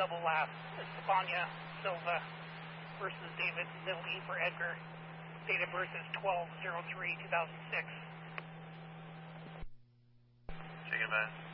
double last. Estefania Silva versus David, middle E for Edgar. Date of birth is 12/03/2006. Chicken man.